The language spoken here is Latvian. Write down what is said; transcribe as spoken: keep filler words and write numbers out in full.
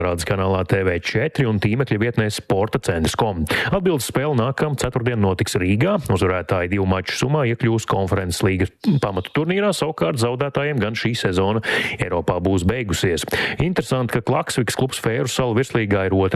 Rādes kanālā T V četri un tīmekļa vietnē sporta centrs punkt com. Atbildes spēle nākamā ceturtdien notiks Rīgā. Uzvarētāji divu maču summā iekļūs konferences līgas pamatu turnīrā, savukārt zaudētājiem gan šī sezona Eiropā būs beigusies. Interesanti, ka Klaksvikas klubs Fēru salu virslīgā ir otra